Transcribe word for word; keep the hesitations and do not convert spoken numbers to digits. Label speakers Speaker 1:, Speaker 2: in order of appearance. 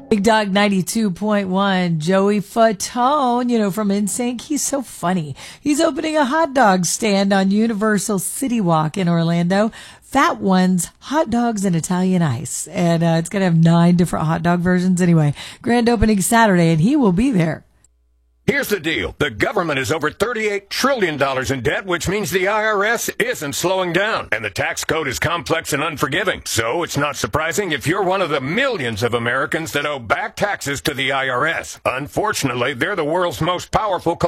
Speaker 1: Big Dog ninety-two point one, Joey Fatone, you know, from N Sync. He's so funny. He's opening a hot dog stand on Universal City Walk in Orlando. Fat Ones, hot dogs and Italian ice. And uh, it's going to have nine different hot dog versions anyway. Grand opening Saturday, and he will be there.
Speaker 2: Here's the deal. The government is over thirty-eight trillion dollars in debt, which means the I R S isn't slowing down. And the tax code is complex and unforgiving. So it's not surprising if you're one of the millions of Americans that owe back taxes to the I R S. Unfortunately, they're the world's most powerful